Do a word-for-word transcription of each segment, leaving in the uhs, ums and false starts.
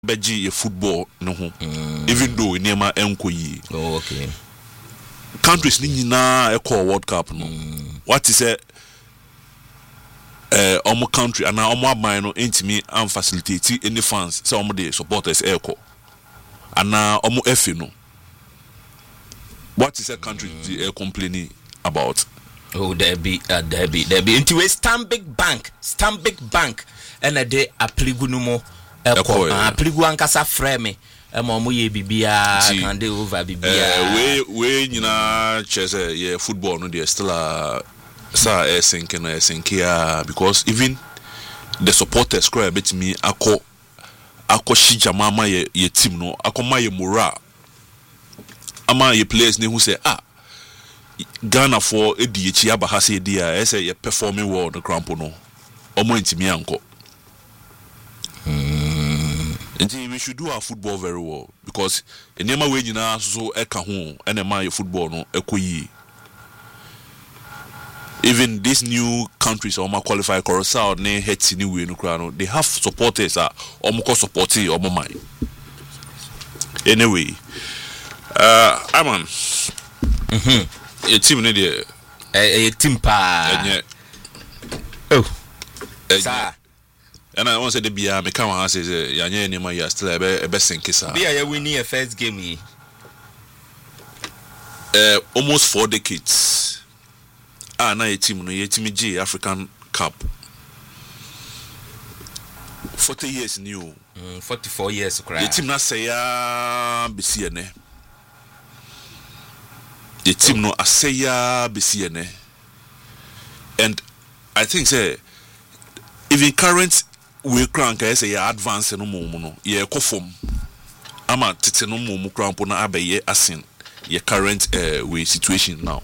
beji a football no ho mm. even though nema enko yi oh okay countries ni nyina e call World Cup no mm. what is a eh omo country and omo aban no intimi am facilitate any fans say omo the supporters e call and omo efe no what is a country mm. they are complaining about oh there be uh, there be there be into a Stanbic Bank Stanbic Bank and a day apligu no mo eko apligu ankasa frame e mo mo ye bibia can dey over bibia we we nyina chese ye football no dey still a sa e sinking na sinkia because even the supporters cry bet me akọ akọ shija mama ye, ye team no akoma ye morale ama ye players ne who say ah Ghana for edi echi aba ha say dia e say ye performing well the crampo no omo ntimi anko mm. And we should do our football very well because enema we nyina so e ka ho enema ye football no ekoyi even these new countries omo qualify Coruscant ne heti ni we no kra no they have supporters ah omo ko supporting omo man anyway uh I'm on mhm a team ne dey a team pa enye oh sa and I want say the bia me kan wan say ya nya ni ma ya still e be e be sinkisa bia ya win your first game yi uh almost four decades ah na a team no ye team G African Cup forty years new mm, forty-four years cry the team na say ya bisi ene the team no asaya bisi ene and I think say even current we crank I say ya advance no mo no ye kofom ama tete no mo crank na abaye asin ye current uh, we situation now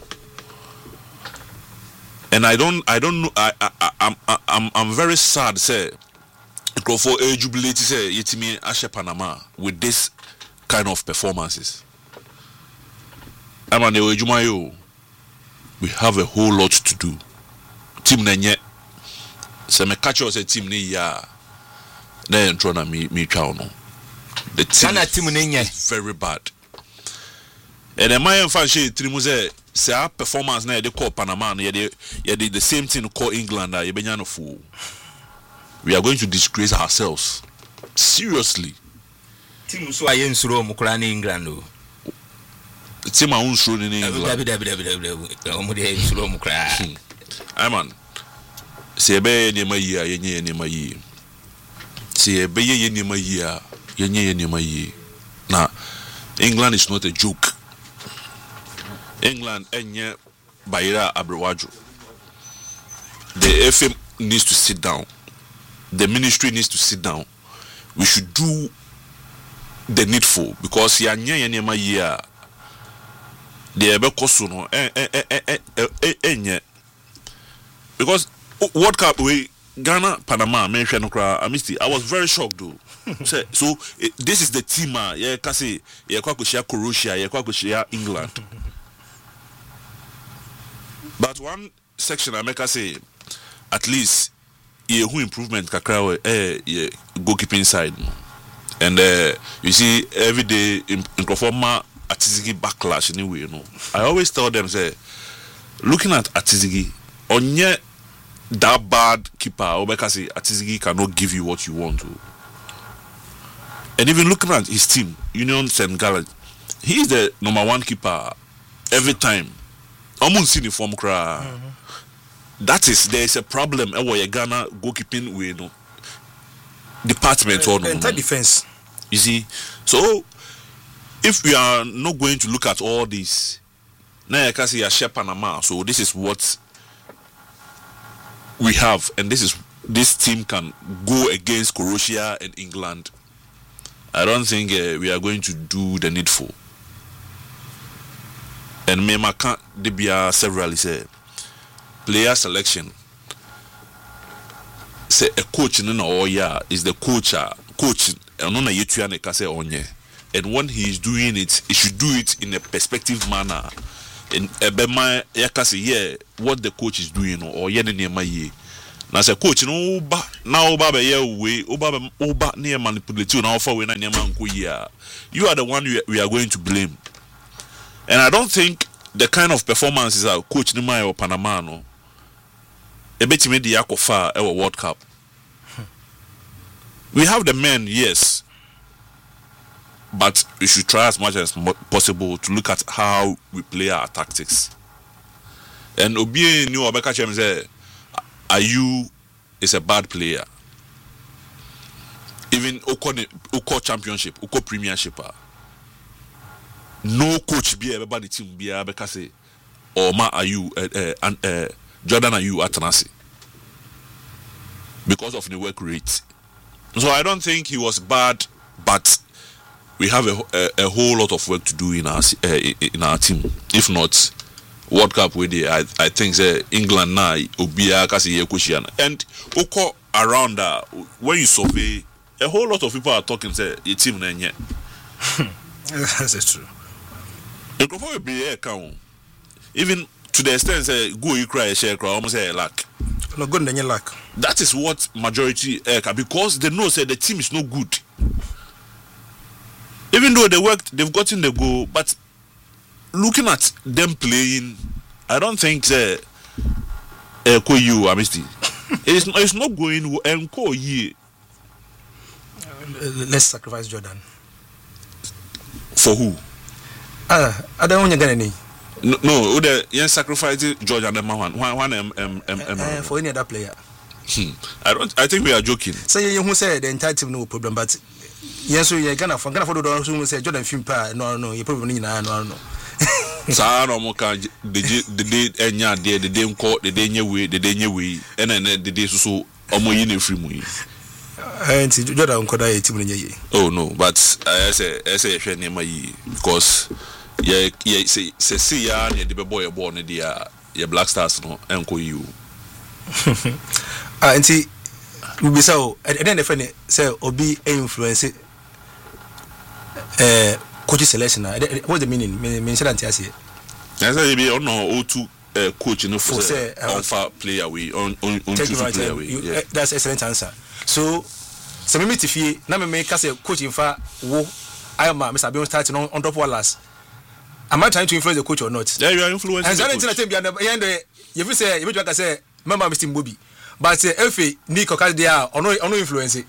and I don't I don't know I I I'm I'm I'm very sad say for a jubilate say yetimi ashe Panama with this kind of performances ama ne ejuma yo we have a whole lot to do team na nye se me catch us a team ni ya na entro na me me twa no the team na team na nye very bad and the my fan she trimu say say our performance na dey call Panama na dey dey the same thing call England that you benya no fool we are going to disgrace ourselves seriously team so aye nsuro mu kra na England o team a unsuro ni England dabi dabi dabi dabi o mu dey nsuro mu kra ay man se be ye ma yi a ye nye ye ma yi se be ye ye ma yi a ye nye ye ma yi na England is not a joke England enye Bayera Abrewaju the F M needs to sit down the ministry needs to sit down we should do the needful because ya nye ye ma yi a the ebe koso no eh eh eh eh enye because World Cup we Ghana Panama mention no cry I missed it. I was very shocked though so, so it, this is the team ah yeah kasi yeah kwa kushia Croatia yeah kwa kushia England but one section I make say at least yeah who improvement kakra eh yeah goalkeeping side and uh, you see every day in, in performa Atizigi backlash anyway you know I always tell them say looking at Atizigi onye that bad keeper Obekasi Atizigi cannot give you what you want to and even looking at his team Union Saint Gallen he is the number one keeper every time almost in the form cry mm-hmm. That is there is a problem where Ghana goalkeeping we you know department uh, or no entire defense you see so if we are not going to look at all this now I can see a share Panama so this is what we have and this is this team can go against Croatia and England. I don't think uh, we are going to do the needful and me can't they be uh, several say player selection say a coach in no yeah is the coach uh, coach and no na yetua na say onye and when he is doing it he should do it in a perspective manner in ebema yakase here what the coach is doing or yen ne ma ye na say coach no ba na oba be ye we oba oba na manipulate you na offer we na nyama nko yi a you are the one we are going to blame. And I don't think the kind of performances that coach Nima or Panama no e betimi di akofa e World Cup. We have the men, yes, but we should try as much as possible to look at how we play our tactics. And Obi knew Obeka Chem say Ayu is a bad player. Even Oko Oko Championship, Oko Premiership. No coach be everybody team be Obeka say or Ma Ayu uh, uh, uh, Jordan Ayu at Tanasi because of the work rate. So I don't think he was bad, but we have a, a, a whole lot of work to do in our uh, in our team. If not, World Cup with the I I think say England now Obia kasi Yekushiana and Oko around uh, when you survey, a whole lot of people are talking say your team na nye. That's true. Even to the extent say go you cry share cry almost say lack. No good than you lack. That is what majority uh, because they know say the team is no good. Even though they worked, they've gotten the goal, but looking at them playing, I don't think say uh, ko you Amisti. It's it's not going and ko ye. Let's sacrifice Jordan. For who? Ah, I don't want you get any. No, no, the yes sacrifice George and Emma one, one, one, um, um, um, uh, for any other player. Hmm. I don't. I think we are joking. So you who say the entire team no problem, but yes, we are gonna for gonna for those who say Jordan film pa no no you problem ni na no no. Saa no mo ka the the day enya there the day nko the day nye we the day nye we and then the day so so omo yi na free mu yi. And Jordan nko da team ni ye. Oh no, but I say I say hwe ne ma yi because yeah yeah say say see ya na the boy e born there ya Black Stars no enko yi. Ah, nti we be so and then the friend say obi influence eh coach selection. What's the meaning? Me me say that here. I say be on no two uh, coach no for say on far play away on on on choose right play away. You, yeah. uh, that's excellent answer. So so me meet fie na me make say coach in fa wo I am Mister Bion starting on on top Wallace. Am I trying to influence the coach or not? Yeah, you are influencing. And that thing be and the you feel say you just say remember Mister Mbobi. But uh, if Nico Kadia or no or no influence.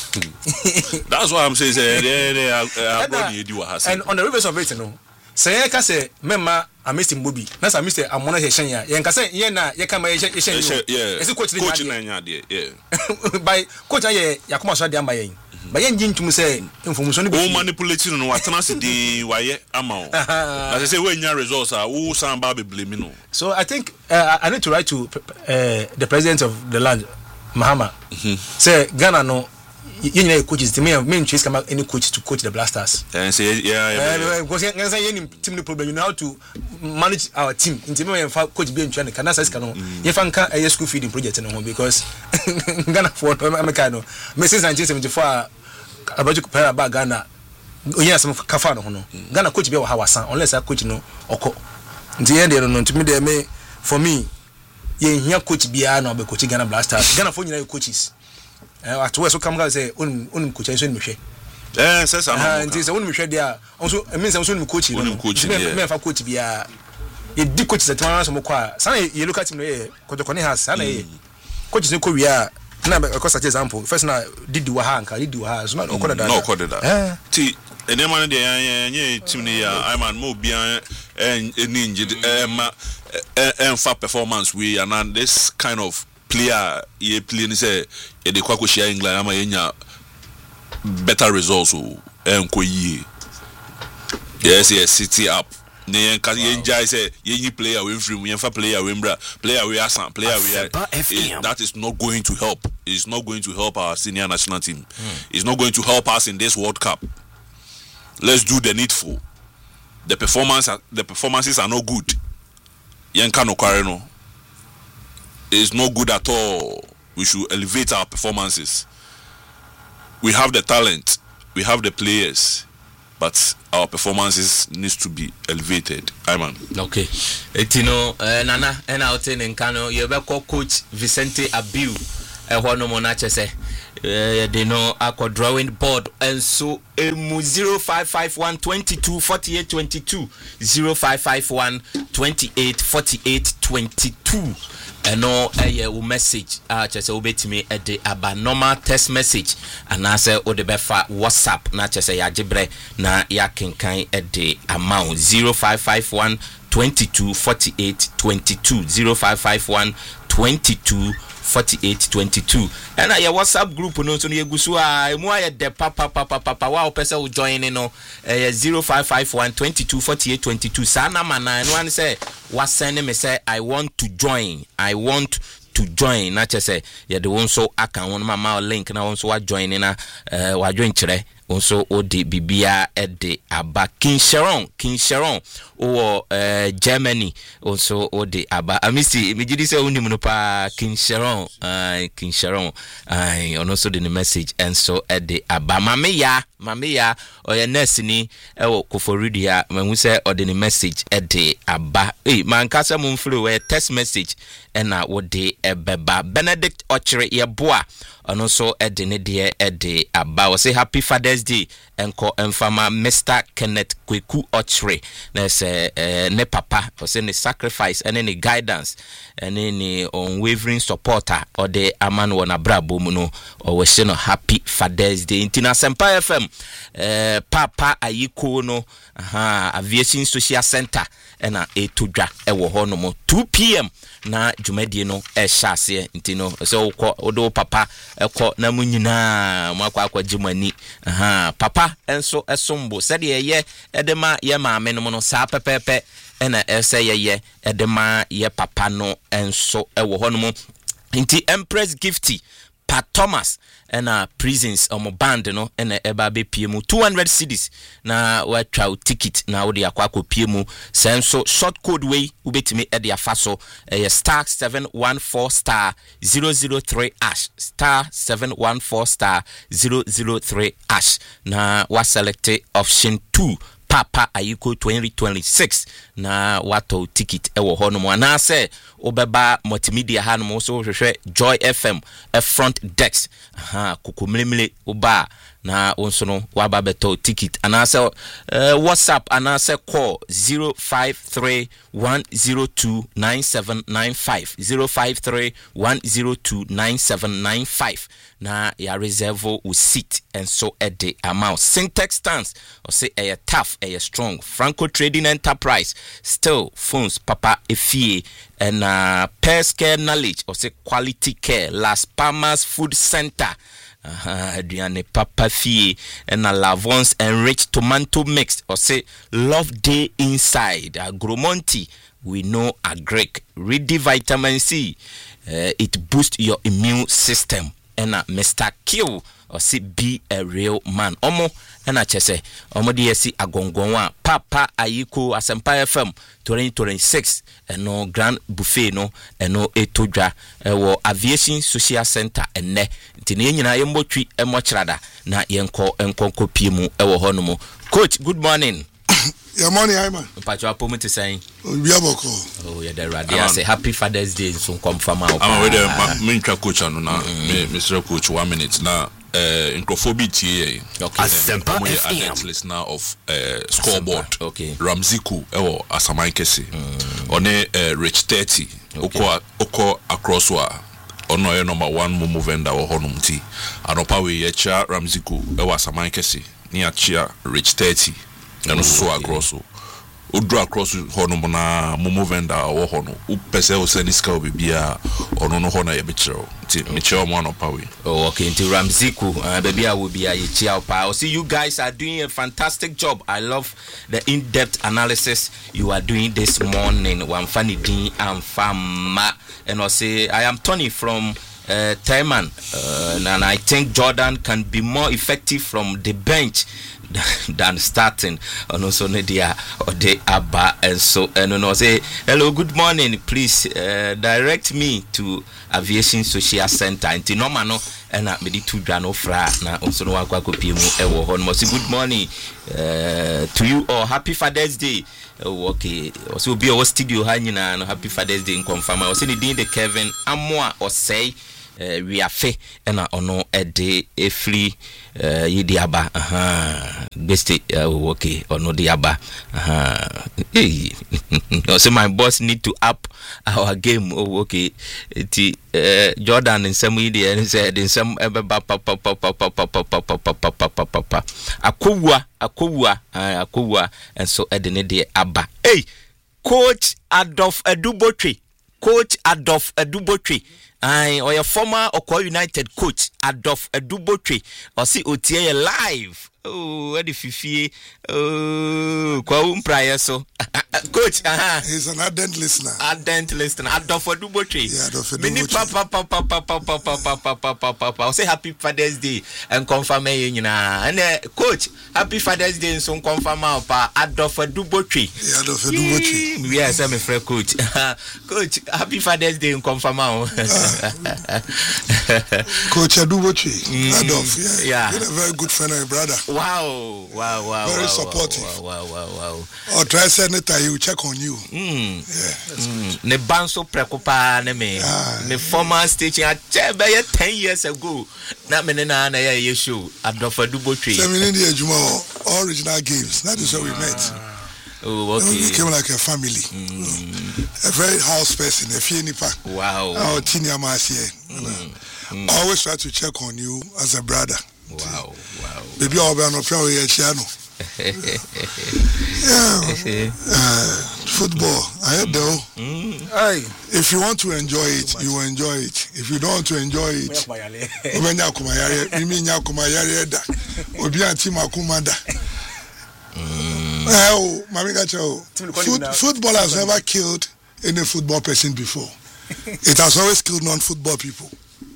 That's why I'm saying say they they are going to and on the reverse of it no. Say ka say member a Mister Mbobi. Na say Mister Amona Heshen ya. Yen ka say ye na ye ka ma ye Heshen. Yeah. Is coach coach na nya there. Yeah. By coach aye yakoma so dey am yen. But yen gintum say information be manipulating no watena se dey waye ama o. As I say when nya results are who san ba be blame no. So I think uh, I need to write to uh, the president of the land Mahama. Mm-hmm. Say Ghana no you know coaches to me main choice come any coach to coach the Black Stars. And say yeah yeah. Because you say any team problem you know how to manage our team. In me coach be trying can say can you fan can a school feeding project no because Ghana for America no. Me since nineteen seventy-four about to prepare about Ghana. Oya some kafa no no. Ghana coach be wa wasan unless a coach no oko. Nti end there no to me there me for me ye here coach bia no be coach Ghana Black Stars. Ghana for nyina coaches. Eh at where so come guys say un un coach so ni hwe. Eh say say no. Nti say un hwe there also e mean say so ni coach no. Me me fa coach bia. E di coach that one so mo kwa. Sana ye look at him no ye kotokoni has sana ye. Coach ni ko wi a na be ko such example. First na did do ha anka did do ha so na ko da. No ko da. Eh ti ene man de ye team ni ya I man mo bia en ninja eh ma en fa performance we and this kind of player ye play ni say e de kwa ko share England ama yenya better results o enko yi yes yes city up ne kan yenja say yenyi player we free yen fa player we mbra player we asan player we that is not going to help. It's not going to help our senior national team. Mm. It's not going to help us in this World Cup. Let's do the needful. The performance the performances are not good. Yen kan no kware no. It's not good at all. We should elevate our performances. We have the talent. We have the players. but our performances needs to be elevated. Iman. Okay. Etino uh, Nana and out in Nkano, you be call Coach Vicente Abiu. E hono mo na chese. Uh, they know aqua drawing board and so emu zero five five one twenty-two forty-eight twenty-two zero five five one twenty-eight forty-eight twenty-two and no a message ah chese obetimi e de aba normal text message and I say o de befa WhatsApp na chese ya gibre na ya kenkan e de amount zero five five one twenty-two forty-eight twenty-two zero five five one twenty-two forty-eight twenty-two and a WhatsApp group no so ye gusu a mu aye de papa papa papa wa opese wo join no eh zero five five one twenty-two forty-eight twenty-two sana mana no an say wa send me say I want to join I want to join na che say ye de won so aka won mama link na won so wa join na eh wa join kire also odi bibia ede aba King Sharon King Sharon o uh, Germany also odi aba amisi mejidi se unim no pa King Sharon uh, King Sharon uh, also the message and so ede aba mame ya mame ya oye nurse ni ewo koforidi ya mahu se odi the message ede aba eh man kasa mo mfiri we text message ena wodi ebeba Benedict Ochre ye boa ono so ede ne de ede aba we say happy Father's Day enko enfama Mister Kenneth Kweku Ochre na say uh, ne papa o say ne sacrifice and any guidance and any unwavering supporter or the aman wona brabo mu no o we say no happy Father's Day intina Sempa F M uh, papa ayiko no aha aviation social center ena etodwa ewo ho no mo two p.m. na dwumadie no e hyase intino so ukọ odo papa ekọ na munyina makwa akwa jimani aha papa enso esombo sede ye edema ye maame no no sa pepepe ena ese ye ye edema ye papa no enso ewo ho no mo inti Empress Gifty Pat Thomas and uh, prisons on my band no and eba be P M two hundred cedis na wa twa ticket na wo de akwa ko P M senso short code way ubetimi e de afaso eh, star seven one four star zero zero three ash star seven one four star zero zero three ash na wa select option two Papa Ayiko twenty twenty-six na wato ticket ewo ho no mo na se obeba multimedia ha no so hwehwe Joy F M a front desk aha kokomlemle oba na onso no waba beto ticket anase uh, WhatsApp anase call zero five three one zero two nine seven nine five zero five three one zero two nine seven nine five na ya reserve with seat and so at the amount syntax stance or say a tough a strong Franco Trading Enterprise still phones papa efie and uh pairs care knowledge or say quality care Las Palmas Food Center aha aduane papa fie and a Lavons enriched tomato mix or say love day inside Agromonti we know a Greek ready vitamin C uh, it boosts your immune system and a Mister Q or say be a real man omo and a chese omo de yesi agongonwa papa ayiko Asempa F M twenty twenty-six and no grand buffet no and no etodwa ewo aviation social center enne ntine nyina yembotwi emochirada na yenko enkonko piemu ewo honomo coach good morning. Yeah, morning, Iman. Pacho apomo te saying. Biaboko. Oh, yeah, the radio say happy Father's Day so come from out. I'm with the main coach no na Mister Coach one minute now. Uh, Incrophobia T A. Okay. Asempa F M. Listener of uh, scoreboard. Okay. Ramziku ewo Asamai Kesi. One uh, Rich thirty. Oko oko across wa. Ono ye number one mumu vendor wo honum ti. Anopa we yecha Ramziku ewo Asamai Kesi. Ni achia Rich thirty. And so across o draw across hono na mumu vendor wo hono u pese o seniska obibia ono no hono ye bichiro ti michiro mo anopa we. Oh, okay. Into Ramziku, uh, baby, I will be a chiao pa. See, you guys are doing a fantastic job. I love the in-depth analysis you are doing this morning. One funny thing and fama, and I say I am Tony from uh, Taiman, uh, and I think Jordan can be more effective from the bench than starting. And also Nadia or the Abba and so and I say hello, good morning. Please uh, direct me to Aviation Social Center. And Tinomano ɛna mede tu dwa no fra na onso no wakwa kopie mu ɛwɔ hɔ no. Good morning uh, to you all. Happy Father's Day. Oh, okay. Also be our studio ha nyina no happy Father's Day in confirm. I was in the the Kevin Amoa or say uh, we are fe ɛna ɔno ɛde efri uh, yidi aba aha best uh, okay ɔno de aba aha hey also my boss need to up our game. Oh, okay. Ti uh, Jordan in some yidi and said in some ɛbɛba pa pa pa pa pa pa pa pa pa pa pa pa pa pa akowua akowua akowua and so ɛde ne de aba. Hey, Coach Adolf Edubotwe. Coach Adolf Edubotwe. I or your former Okwa United coach Adolf Edubotwe. Or see O T A live. Oh, where the Fifi? Oh, Kwa Umpraya so. Coach, uh-huh. He's an ardent listener. Ardent listener. Adolf Edubotwe. Yeah, Adolf Edubotwe. Mini papa papa papa papa papa papa papa. Say happy Father's Day and confirm you na. And uh, coach, happy Father's Day and so confirm pa Adolf Edubotwe. Yeah, Adolf Edubotwe. Yes, I'm a friend coach. Coach, happy Father's Day and confirm uh, Coach Edubotwe. Mm, Adolf, yeah. Yeah. You're a very good friend and brother. Wow, wow, wow. Very wow, supportive. Wow, wow, wow, wow. Or try send it, he will check on you. Mm. Yeah. Mm. Ne banso preocupa ne me. Me former station at ten years ago. Na me na na ya show Adolf Edubotwe. So we need the Juma original games. That is how we met. Oh, okay. We became like a family. Mm. A very house person, a fienipa. Wow. Our Tinia Marcia. Mm. Always try to check on you as a brother. Wow, wow. Baby, I'll be on a prayer with channel. Yeah. Uh, football, I heard though. Aye. If you want to enjoy it, you will enjoy it. If you don't want to enjoy it, football has never killed any football person before. It has always killed non-football people.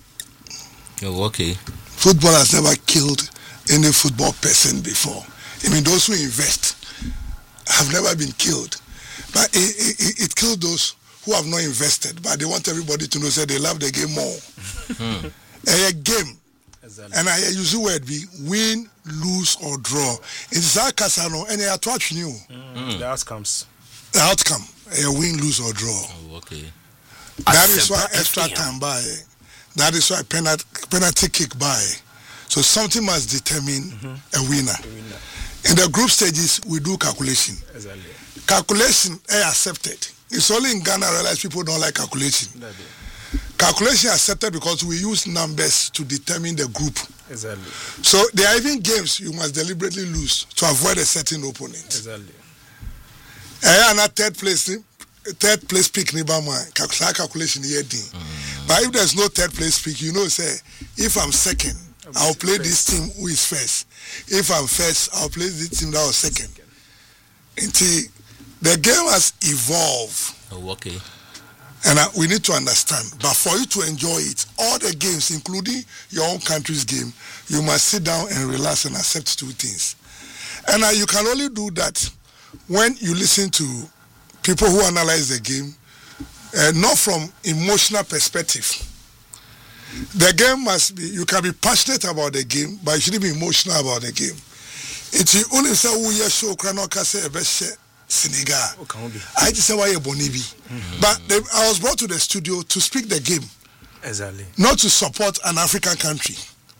Oh, okay. Football has never killed any football person before. I mean, those who invest have never been killed. But it, it, it killed those who have not invested. But they want everybody to know that they love the game more. Mm. A game. Exactly. And I use the word be win, lose, or draw. It's that casino, and they attract you. Mm. The outcomes. The outcome. A win, lose, or draw. Oh, okay. That is why extra time by. That is why penalty, penalty kick by. So something must determine mm-hmm. a, winner. a winner. In the group stages, we do calculation. Exactly. Calculation is accepted. It's only in Ghana I realize people don't like calculation. Calculation accepted because we use numbers to determine the group. Exactly. So there are even games you must deliberately lose to avoid a certain opponent. Exactly. And a third place, third place pick calculation here. Mm. But if there's no third place pick, you know, say if I'm second, I'll play this team who is first. If I'm first, I'll play this team that was second. Until the game has evolved. Oh, okay. And uh, we need to understand. But for you to enjoy it, all the games, including your own country's game, you must sit down and relax and accept two things. And uh, you can only do that when you listen to people who analyze the game, uh, not from emotional perspective. The game must be, you can be passionate about the game, but you shouldn't be emotional about the game. It's only say who you show Kranoka say a best Senegal. I just say why you bonibi. But the, I was brought to the studio to speak the game. Exactly. Not to support an African country.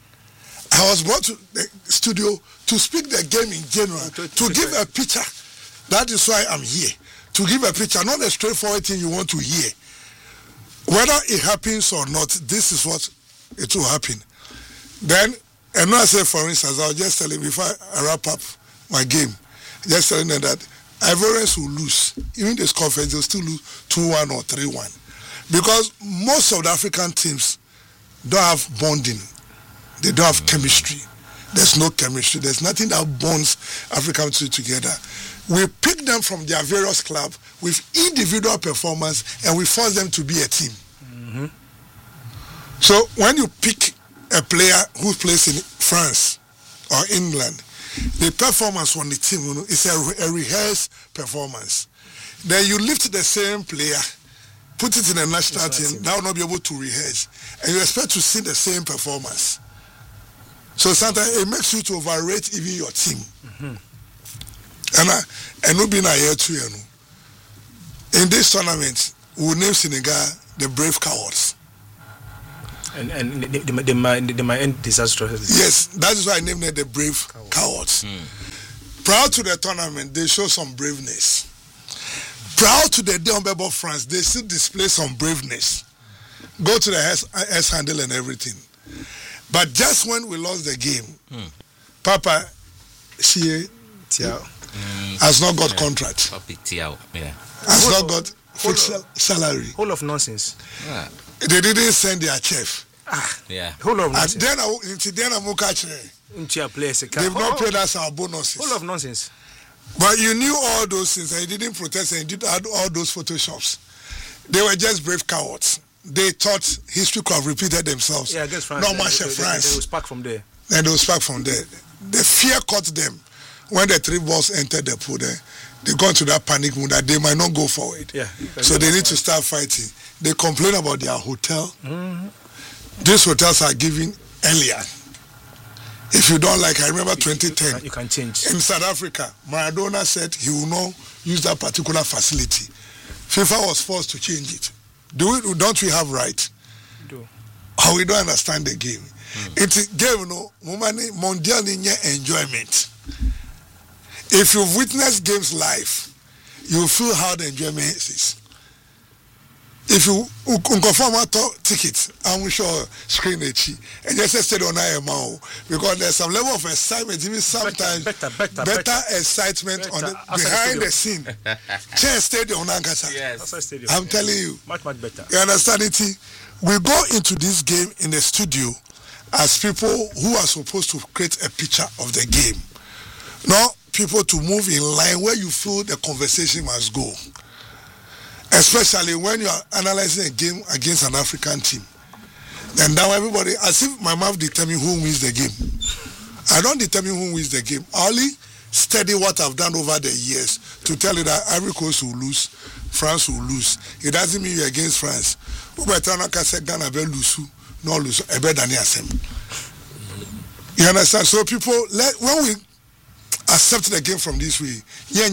I was brought to the studio to speak the game in general, to give a picture. That is why I'm here. To give a picture, not a straightforward thing you want to hear. Whether it happens or not, this is what it will happen. Then, and now I say, for instance, I was just telling before I wrap up my game, just telling them that Ivorians will lose. Even this conference, they'll still lose two one or three one. Because most of the African teams don't have bonding. They don't have chemistry. There's no chemistry. There's nothing that bonds African teams together. We pick them from their various clubs with individual performance and we force them to be a team. Mm-hmm. So when you pick a player who plays in France or England, the performance on the team is a, a rehearsed performance. Then you lift the same player put it in a national team, team, that will not be able to rehearse. And you expect to see the same performance. So sometimes it makes you to overrate even your team. Mm-hmm. And I, and we've been here too, you know. In this tournament, we name Senegal the Brave Cowards. And and they, they, they, might, they might end disastrously. Yes, that is why I named it the Brave Cowards. Cowards. Mm. Prior to the tournament, they show some braveness. Prior to the day on Bebo France, they still display some braveness. Go to the S handle and everything. But just when we lost the game, mm. Papa Shie Tiao mm. has not got yeah. contract. Papi Tiao, yeah. Has whole not of, got fixed of, salary. Whole of nonsense. Yeah. They didn't send their chef. Ah, yeah. Whole of nonsense. And then I until then I'm They've not paid us our bonuses. Whole of nonsense. But you knew all those things and you didn't protest and you did all those photoshops. They were just brave cowards. They thought history could have repeated themselves. Yeah, I guess France. Not much they, France. They, they, they will spark from there. And they will spark from there. The fear caught them when the three balls entered the pool. They, they got into that panic mood that they might not go forward. Yeah. So they need to start fighting. They complain about their hotel. Mm-hmm. These hotels are given earlier. If you don't like, I remember twenty ten. You can, you can change. In South Africa, Maradona said he will not use that particular facility. FIFA was forced to change it. Do we, don't we have right? Do. Or we don't understand the game. Mm. It's a game, no, mondial enjoyment. If you've witnessed games live, you feel how the enjoyment is. If you confirm tickets, I'm sure screen it and just stay on I M O because there's some level of excitement, even sometimes better, better, better, better, better excitement better. on the, Outside behind the, the scene. Chair stadium on Ankasa. Yes. I'm telling you. Much, much better. You understand it? We go into this game in the studio as people who are supposed to create a picture of the game. Not people to move in line where you feel the conversation must go. Especially when you are analyzing a game against an African team. And now everybody, as if my mouth determines who wins the game. I don't determine who wins the game. I only study what I've done over the years to tell you that Ivory Coast will lose, France will lose. It doesn't mean you're against France. You understand? So people, let, when we accept the game from this way,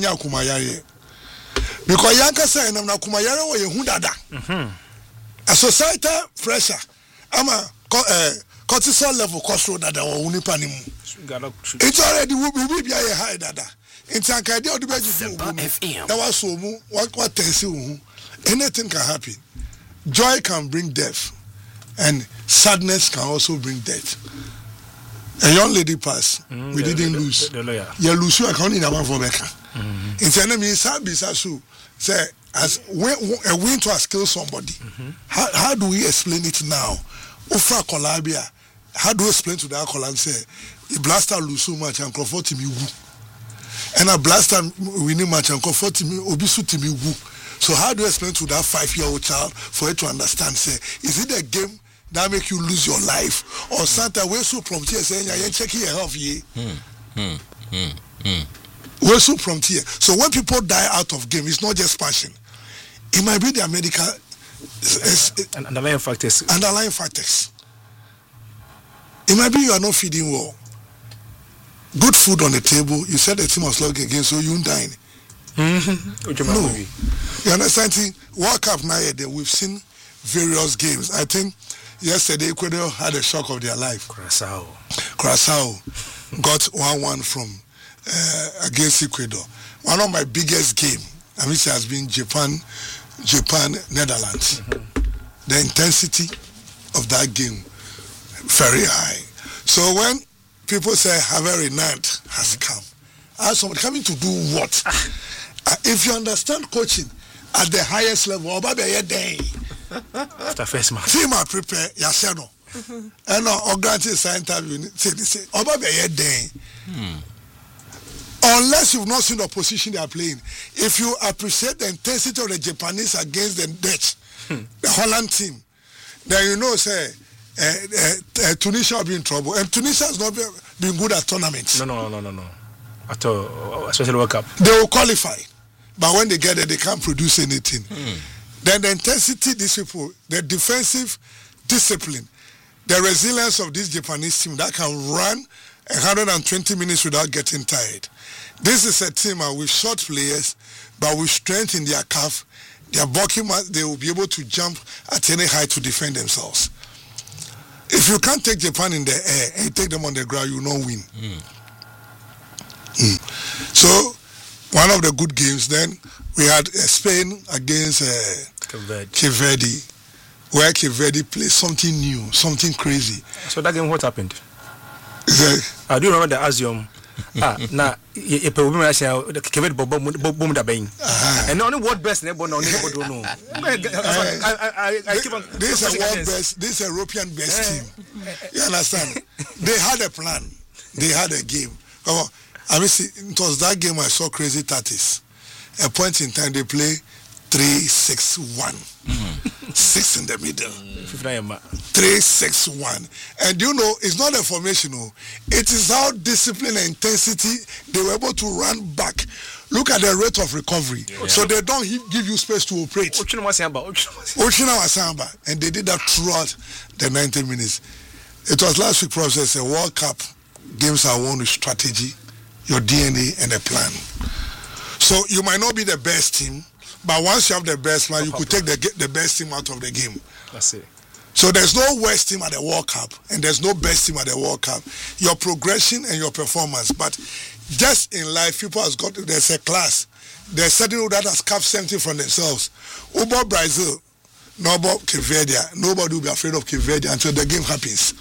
because Yanka say na na kumayare wo yehu dada. Mhm. A societal pressure. Ama uh, cortisol level control dada wo nipa ni mu. It's already we be be high dada. It's an idea of the beji. That was so mu what what tense hu. Anything can happen. Joy can bring death and sadness can also bring death. A young lady passed. Mm, we the, didn't the, lose. The, the lawyer. You lose you account in our for Becca. It's enemy Sabisa so say as when a win to has killed somebody. Mm-hmm. How how do we explain it now? Ofra Colabia, how do we explain to that Colam say the blaster lose so much and comfort me woo. And a blaster winning match and comfort me obisu to me woo. So how do you explain to that five year old child for it to understand say is it a game that make you lose your life or Santa we so prompt here saying I check here health ye. Hmm. Hmm. Hmm. Hmm. We're so prompt here. So when people die out of game, it's not just passion. It might be their medical uh, underlying factors. Underlying factors. It might be you are not feeding well. Good food on the table. You said the team was looking again, so you dine. Mm-hmm. No. You understand? World Cup now, we've seen various games. I think yesterday Ecuador had a shock of their life. Curaçao. Curaçao got one one from Uh, against Ecuador. One of my biggest game, I mean, it has been Japan, Japan, Netherlands. Mm-hmm. The intensity of that game, very high. So when people say Javier Renard has come, ask somebody coming to do what? uh, if you understand coaching at the highest level, after first match, team are prepared, Yaseno. And now, granted, interview, say, hmm. Unless you've not seen the position they are playing, if you appreciate the intensity of the Japanese against the Dutch, hmm. the Holland team, then you know, say, uh, uh, uh, Tunisia will be in trouble. And Tunisia has not been, been good at tournaments. No, no, no, no, no. At all, especially World Cup. They will qualify. But when they get there, they can't produce anything. Hmm. Then the intensity, these people, the defensive discipline, the resilience of this Japanese team that can run one hundred twenty minutes without getting tired. This is a team uh, with short players, but with strength in their calf. Their bulking, they will be able to jump at any height to defend themselves. If you can't take Japan in the air and you take them on the ground, you will not win. Mm. Mm. So, one of the good games then, we had uh, Spain against uh, Cape Verde, where Cape Verde played something new, something crazy. So that game, what happened? The, I do remember the Asium. ah, now, you pay women as you Cape Verde boom da bang. And only what best never know, never don't know. I keep on. This is a world best, this is a European best team. You understand? They had a plan, they had a game. Come on. I mean, see, it was that game I saw crazy thirties. A point in time, they play three six one. Mm-hmm. Six in the middle. Mm. three six one. And you know, it's not a formation. No. It is how discipline and intensity they were able to run back. Look at the rate of recovery. Yeah. So they don't give you space to operate. Ochina Wasamba. And they did that throughout the ninety minutes. It was last week process, a World Cup. Games are won with strategy, your D N A, and a plan. So you might not be the best team, but once you have the best plan, you could take the the best team out of the game. That's it. So there's no worst team at the World Cup, and there's no best team at the World Cup. Your progression and your performance. But just in life, people has got, there's a class. There's certain people that has carved something from themselves. About Brazil, no about Cape Verde. Nobody will be afraid of Cape Verde until the game happens.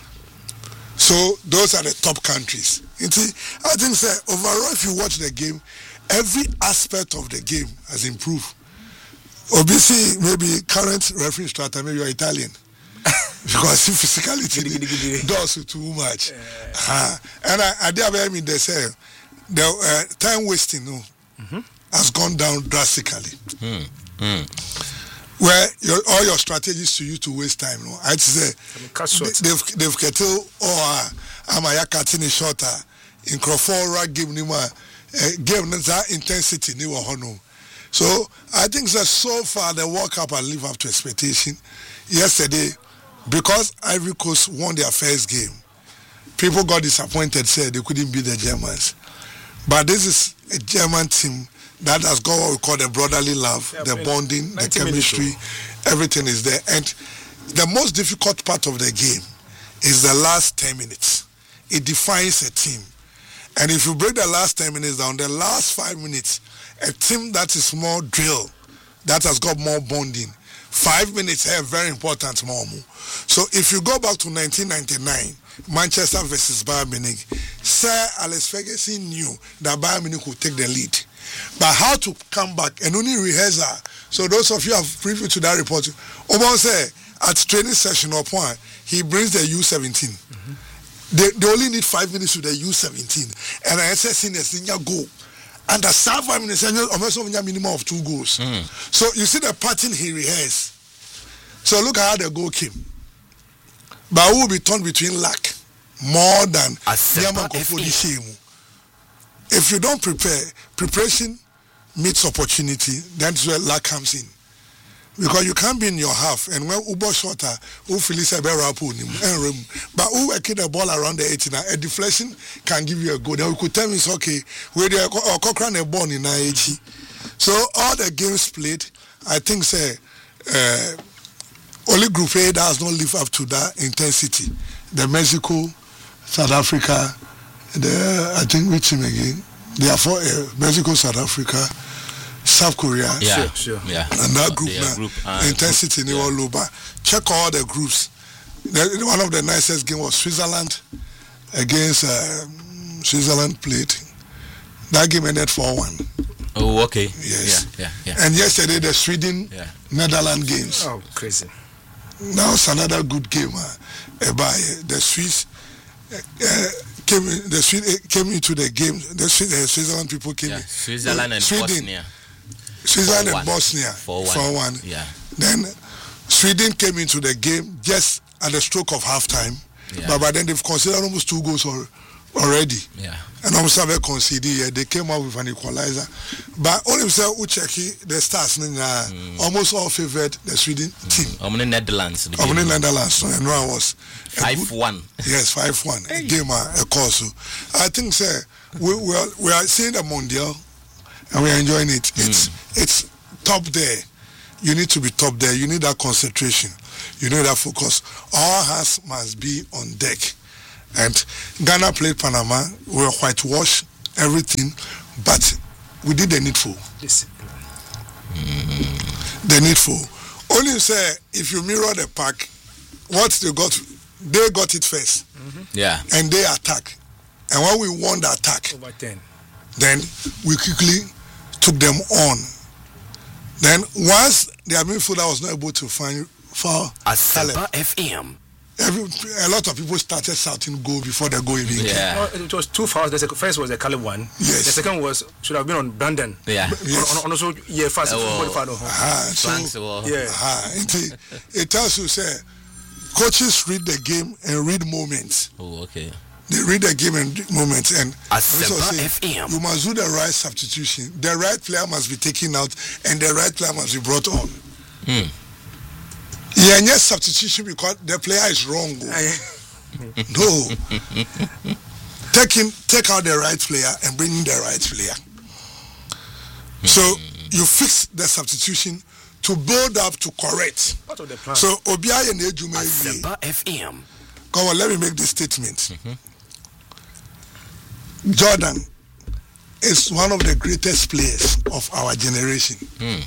So those are the top countries. You see, I think, sir, overall, if you watch the game, every aspect of the game has improved. Obviously, maybe current referee strata, maybe you're Italian. Because physicality does too much. Uh, and I, I did have mean they say the uh, time wasting no, mm-hmm. has gone down drastically. Mm. Mm. Where your, all your strategies to use to waste time. No, I'd say they, they've they've kettled or am I cutting it shorter in Crawford game nima game that intensity ni wahono. So I think that so far the World Cup has lived up to expectation. Yesterday, because Ivory Coast won their first game, people got disappointed, said they couldn't beat the Germans. But this is a German team that has got what we call the brotherly love, yeah, the bonding, the chemistry, everything is there. And the most difficult part of the game is the last ten minutes. It defines a team. And if you break the last ten minutes down, the last five minutes, a team that is more drill, that has got more bonding, five minutes are very important, more. So if you go back to nineteen ninety-nine, Manchester versus Bayern Munich, Sir Alex Ferguson knew that Bayern Munich would take the lead. But how to come back and only rehearsal. So those of you have previewed to that report, Obama said at training session or point, he brings the U seventeen. Mm-hmm. They, they only need five minutes with the U seventeen. And I said, seen a senior goal. And the five minutes, almost a minimum of two goals. Mm. So you see the pattern he rehearsed. So look at how the goal came. But who will be turned between luck more than if you don't prepare, preparation meets opportunity, that's where luck comes in. Because you can't be in your half, and when Ubo shorter, who feels a better but who working the ball around the eighteen, a deflection can give you a goal. Then you could tell me it's okay, where they are Cochrane a born in I H. So all the games played, I think say uh, only Group A does not live up to that intensity. The Mexico, South Africa, the I think which team again? They are for uh, Mexico, South Africa, South Korea, yeah, sure, sure. yeah, and that group, now, group uh, intensity in all over. Check all the groups. The, one of the nicest games was Switzerland against uh, Switzerland played. That game ended four one. Oh, okay. Yes. Yeah, yeah, yeah. And yesterday the Sweden yeah. Netherlands games. Oh, crazy. That was another good game. Uh, by the Swiss uh, uh, came in, the Sweden uh, came into the game. The uh, Switzerland people came. Yeah, in. Switzerland uh, and Sweden. Bosnia. Switzerland and Bosnia, four one. four one. Yeah. Then Sweden came into the game just at the stroke of halftime. Yeah. But by then they've considered almost two goals or already. Yeah. And almost have conceded. They came out with an equalizer. But only say Ucheki, the stars, mm. almost all favored the Sweden mm. team. I'm in Netherlands. I'm in Netherlands. So I know I was five one. Yes, five one. Hey. Game a course. I think sir, we we are, we are seeing the Mondial and we are enjoying it. Mm. It's it's top there. You need to be top there. You need that concentration. You need that focus. All hands must be on deck. And Ghana played Panama. We were whitewashed, everything, but we did the needful. Yes. Mm. The needful. Only say if you mirror the pack, what they got, they got it first. Mm-hmm. Yeah. And they attack. And when we won the attack, over ten, then we quickly took them on. Then once their midfielder was not able to find foul, Asempa F M. Every, a lot of people started shouting goal before the goal even came. Yeah. No, it was two fouls. The second, first was the Caleb one. Yes. The second was should have been on Brandon. Yeah. Yes. On, on also yeah fast Uh, football foul. Ah, so, Yeah. ah, it, it tells you, say, coaches read the game and read moments. Oh, okay. They read the game and read moments, and Asempa say, F M. you must do the right substitution. The right player must be taken out, and the right player must be brought on. Hmm. Yeah, yes, substitution because the player is wrong. No. Take in, take out the right player and bring in the right player. So you fix the substitution to build up to correct. Part of the plan. So Obiaye and Ejume. Asempa F M. Come on, let me make this statement. Mm-hmm. Jordan is one of the greatest players of our generation. Mm.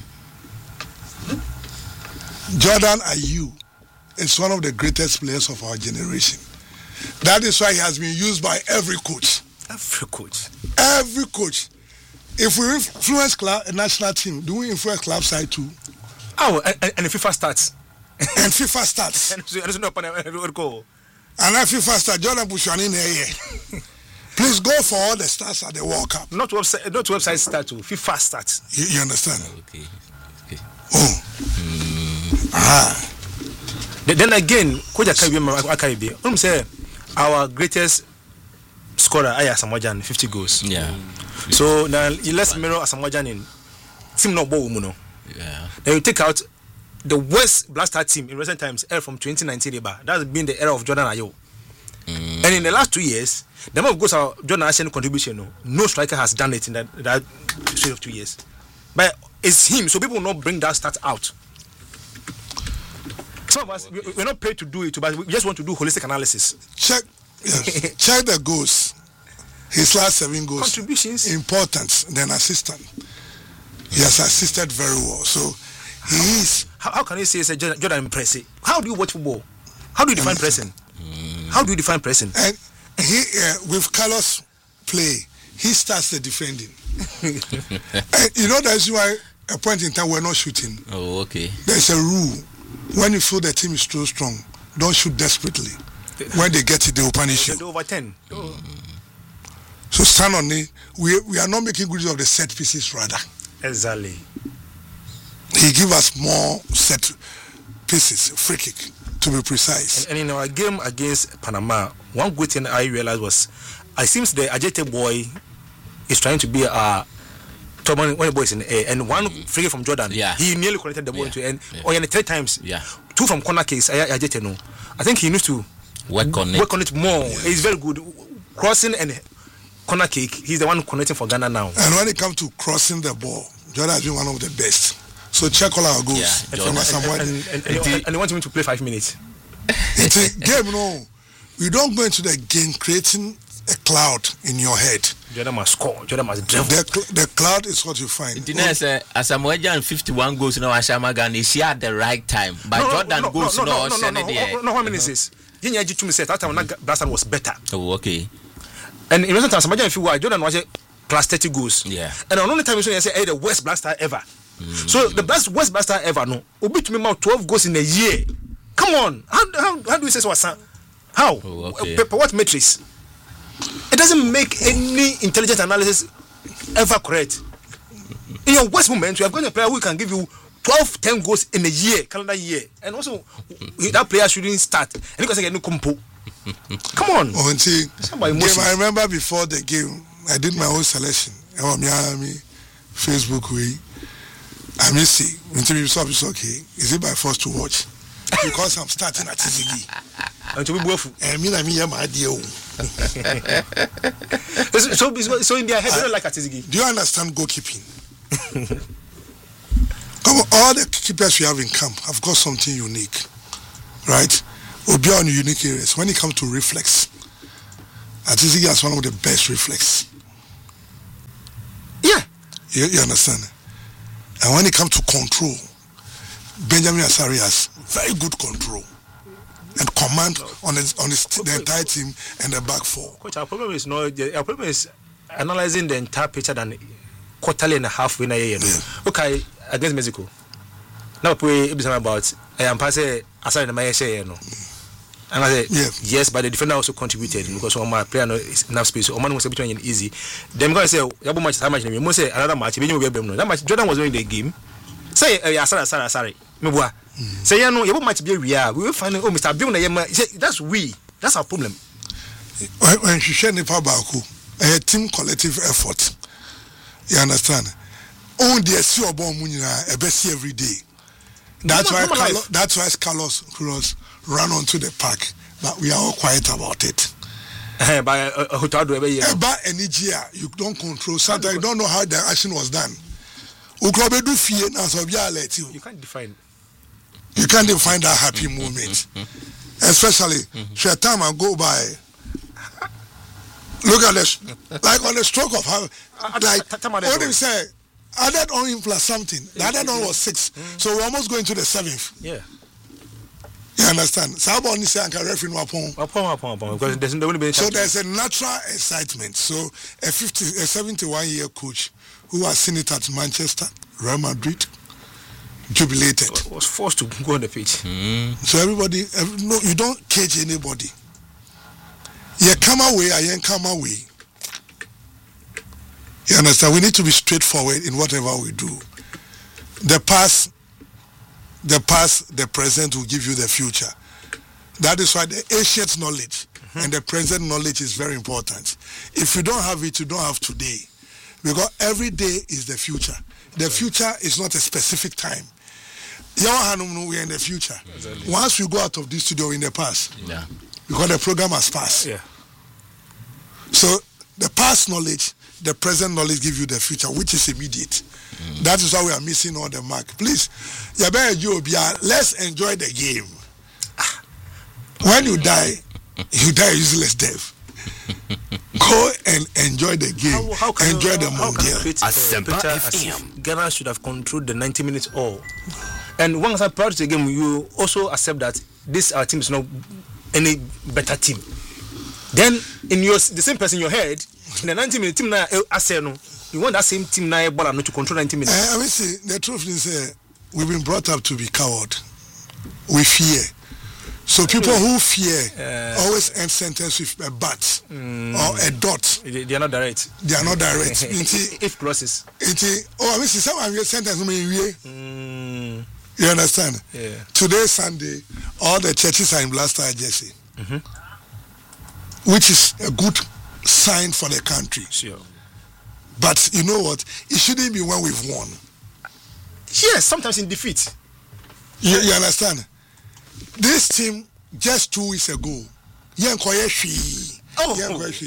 Jordan Ayew is one of the greatest players of our generation. That is why he has been used by every coach. Every coach. Every coach. If we influence club, a national team, do we influence club side too? Oh, and, and the FIFA starts. And FIFA starts. And so, and so, and go. And if FIFA starts, Jordan Bushani in here. Please go for all the stars at the World Cup. Not website, not website start to FIFA starts. You, you understand? Okay. Okay. Oh. Mm. Ah. Then again, Coach Akabi, I'm say our greatest scorer, Aya Asamoah, fifty goals. Yeah. So now let's mirror Asamoah in team no ball umuno. Yeah. Then you take out the worst blaster team in recent times, era from twenty nineteen. That's been the era of Jordan Ayew. Mm. And in the last two years, the number of goals our Jordan Ayew contribution, no, no striker has done it in that that period of two years. But it's him, so people will not bring that stat out. Some of us, we, we're not paid to do it, but we just want to do holistic analysis. Check, yes, check the goals. His last seven goals. Contributions. Important than assistant. He has assisted very well. So he is. How, how can you say it's a Jordan, Jordan pressing? How do you watch football? How do you define pressing? Mm. How do you define pressing? And he, uh, with Carlos play, he starts the defending. And you know that's why a point in time we're not shooting. Oh, okay. There's a rule. When you feel the team is too strong, don't shoot desperately. When they get it, they will punish you. They over ten. Mm. So stand on it. We we are not making good use of the set pieces rather. Exactly. He give us more set pieces, free kick, to be precise. And, and in our game against Panama, one good thing I realized was, it seems the Ajete boy is trying to be a top one of the boys in the air, and one free kick from Jordan, yeah. he nearly connected the ball yeah. into and yeah. or yeah, three times, yeah. two from corner case. Ajete no, I think he needs to work on it. Work on it more. Yeah. He's very good crossing and corner kick. He's the one connecting for Ghana now. And when it comes to crossing the ball, Jordan has been one of the best. So check all our goals. Yeah, and, and, and, and, and, and, and they want him to play five minutes. It's a game, no. We don't go into the game creating a cloud in your head. Jordan must score. Jordan must dribble. The, the cloud is what you find. The next, uh, Asamoah fifty-one goals now. Ashamagan is here at the right time, but no, Jordan no, goes no, no, no. No, no, no, no, no, no, how many is? You know, you said that time when Blaston was better. Oh, okay. And in recent times, Asamoah, if you were Jordan was plus thirty goals. Yeah. And the only time you say, hey, the worst blaster ever. Mm. So the best worst blaster ever, no. Obi to me about twelve goals in a year. Come on, how how, how do we say so? How? Oh, okay. uh, what matrix? It doesn't make any intelligent analysis ever correct. In your worst moment, you have got a player who can give you twelve, ten goals in a year, calendar year, and also that player shouldn't start. And you can say no compo. Come on. Oh, and see, Somebody game, emotions. I remember before the game, I did my own selection. Oh, me, I mean, Facebook way. I mean, see, until you stop, it's okay. Is it by force to watch? Because I'm starting at T Z G. Until we both. I mean, I mean, I'm idea. So, so, so in their head, they don't like at T Z G. Do you understand goalkeeping? Come on, all the keepers we have in camp have got something unique, right? Or be on unique areas. When it comes to reflex, at T Z G has one of the best reflex. Yeah. You, you understand? And when it comes to control, Benjamin Asari has very good control and command on his, on his, the entire team and the back four. Coach, our problem is not. Our problem is analyzing the entire picture than quarterly and a half when I hear. Okay, against Mexico. Now we be talking about I am passing Asari my share, no. And I said, yeah. Yes, but the defender also contributed because on my player no enough space. Oman was between easy. Them guys say, "Yabu match, how much?" You must say another match. You will be able to. That match, Jordan was winning the game. Say, "Uh, sorry, sorry, sorry." Me boy. Say, "You know, yabu match be we are. We will find. Oh, Mister Bill, that's we. That's our problem." When, when she share Nipa Baku, a team collective effort. You understand? On the S E O bomb, a best every day. That's why. Carlos, that's why Carlos Cruz ran onto the park, but we are all quiet about it. By a hotel every year. About any year, you don't control. Sometimes you don't know how the action was done. You can't define. You can't define that happy moment, especially share time and go by. Look at this, like on the stroke of how, like what they say, added on him plus something. The added on was six, so we're almost going to the seventh. Yeah. You understand? So there's a natural excitement. So a fifty, a seventy-one year coach who has seen it at Manchester, Real Madrid, jubilated. Was forced to go on the pitch. Mm. So everybody, every, no, you don't cage anybody. You come away, I ain't come away. You understand? We need to be straightforward in whatever we do. The past. The past, the present will give you the future. That is why the ancient knowledge mm-hmm. and the present knowledge is very important. If you don't have it, you don't have today. Because every day is the future. The future is not a specific time. We are in the future. Exactly. Once we go out of this studio, in the past. Yeah. Because the program has passed. Yeah. So the past knowledge, the present knowledge give you the future, which is immediate. Mm. That is why we are missing all the mark. Please, let's enjoy the game. When you die, you die useless death. Go and enjoy the game. How, how enjoy you, the Mondial. Ghana should have controlled the ninety minutes all. And once I prior to the game, you also accept that this our team is not any better team. Then in your the same person in your head, in the ninety minute team now, I say no. You want that same team now ball not to control ninety minutes. Uh, I mean, see, the truth is, uh, we've been brought up to be coward. We fear. So people who fear uh, always end sentence with a but mm, or a dot. They are not direct. They are not direct. If clauses. Oh, I mean, see, some of your sentence mm. You understand? Yeah. Today, Sunday, all the churches are in Black Star jersey, mm-hmm. which is a good sign for the country. Sure. But you know what? It shouldn't be when we've won. Yes, sometimes in defeat. You, you understand? This team, just two weeks ago, oh,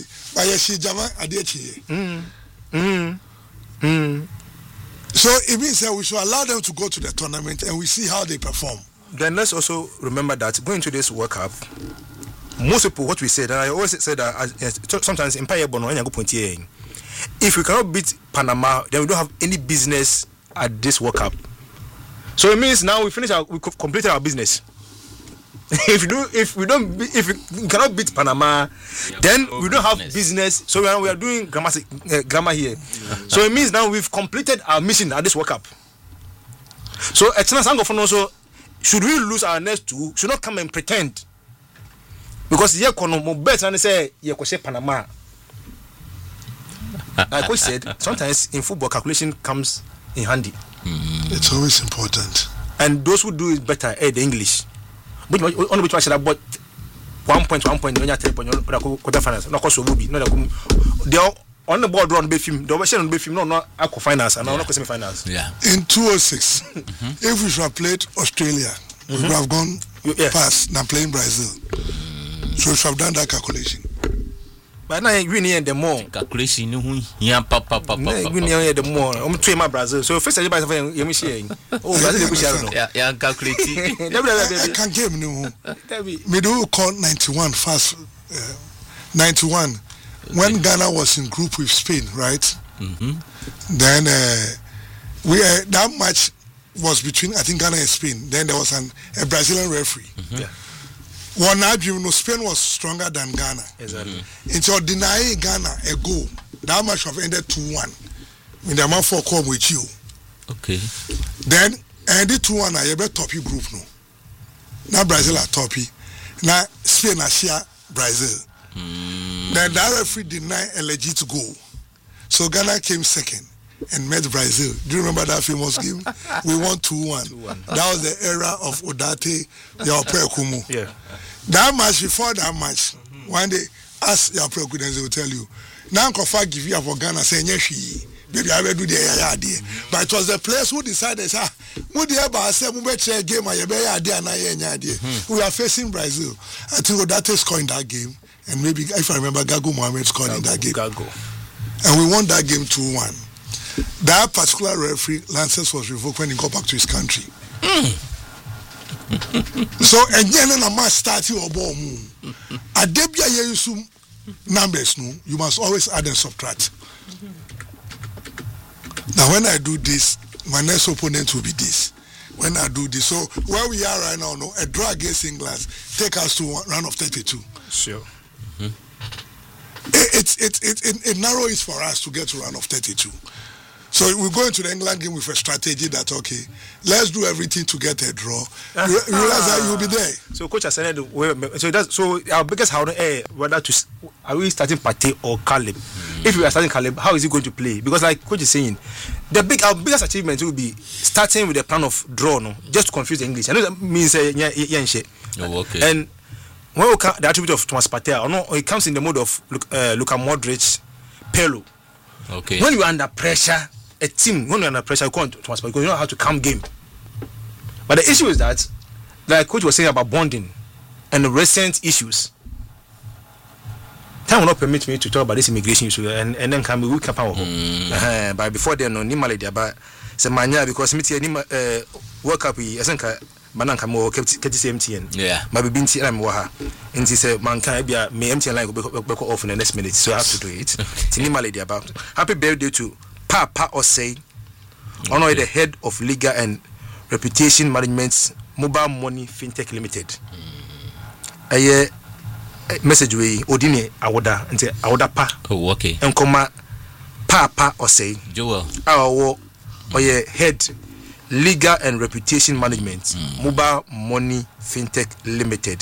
mm. Mm. Mm. So it means that we should allow them to go to the tournament and we see how they perform. Then let's also remember that going to this World Cup, most people, what we said, and I always say that uh, sometimes Empire Bono and go point here. If we cannot beat Panama, then we don't have any business at this World Cup. So it means now we finish our, we completed our business. if we do, if we don't, be, if we cannot beat Panama, yeah, then we don't have business. business. So we are, we are doing grammar, uh, grammar here. Yeah. So it means now we've completed our mission at this World Cup. So Etienne Sango also, should we lose our next two? Should not come and pretend. Because here, kono bet and say here ko Panama. Like Coach said, sometimes in football calculation comes in handy. Mm. It's always important. And those who do it better, eh, the English. But only which I said about one point one point no nya three point no quarter finals no cost obi no they on the board run be film the version be film no no aqua finals and no no semi finals. Yeah. In two oh six, mm-hmm. if we should have played Australia, mm-hmm. we would have gone yes. past than playing Brazil. Mm. So we should have done that calculation. But now you need the more calculation. No, yeah, papa, papa. You need the more. I'm three my Brazil. So first, everybody saying you share. Oh, Brazil, we share. Yeah, yeah, calculating. I can't give no. Me do call ninety-one fast. ninety-one. When Ghana was in group with Spain, right? Mm-hmm. Then uh, we uh, that match was between I think Ghana and Spain. Then there was an, a Brazilian referee. Mm-hmm. Yeah. One night, you know, Spain was stronger than Ghana. Exactly. Until denying Ghana a goal, that match have ended two one. In the amount for come with you. Okay. Then ended two one. I bet toppy group no. Now Brazil are toppy. Now Spain are share Brazil. Mm. Then that referee denied a legit goal. So Ghana came second and met Brazil. Do you remember that famous game? We won two one. That was the era of Odate Yaopekumu. Yeah. That match, before that match, mm-hmm. one day, ask Yaopekumu, they will tell you, now Kofa give you for Ghana, saying, yes, baby, I will do the idea. But it was the players who decided, ah, we are facing Brazil. I think Odate scored in that game. And maybe, if I remember, Gago Mohamed scored Gago, in that game. Gago. And we won that game two one. That particular referee, Lances, was revoked when he got back to his country. Mm. So, again, a match starting or ball moon. A debut, you numbers, no, you must always add and subtract. Now, when I do this, my next opponent will be this. When I do this, so where we are right now, no, a draw against England take us to one round of thirty-two. Sure. It, it, it, it, it narrows for us to get to round of thirty-two. So we go into the England game with a strategy that, okay, let's do everything to get a draw. You, you realize that you'll be there. So coach has said, so that's so our biggest how eh, whether to are we starting Partey or Caleb? Mm. If we are starting Caleb, how is he going to play? Because like coach is saying, the big our biggest achievement will be starting with a plan of draw, no, just to confuse the English. I know that means uh, yeah, yeah, yeah, oh, okay. And when we count the attribute of Thomas Partey, or no, it comes in the mode of uh, Luka Modric, Pirlo. Okay. When you are under pressure, a team when you're under pressure, you can't Thomas Partey because you know how to calm game. But the issue is that, like coach was saying about bonding and the recent issues, time will not permit me to talk about this immigration issue, and and then can we we can power home. Mm. Uh, but before then, no, normally there, but say mania because me tell uh World Cup, I think. Manan kamo kept M T N. Yeah. My baby T M waha. And she said, man can be a me M T N line go back off in the next minute, so I have to do it. Tinimally about. Happy birthday to Papa Osei. Honor okay. The head of Liga and Reputation Management Mobile Money Fintech Limited. Mm. A year message we Odine Awoda and say Awoda pa. Oh, okay. And comma Papa Osei. Joel. Our or ye head Legal and Reputation Management, mm. Mobile Money Fintech Limited.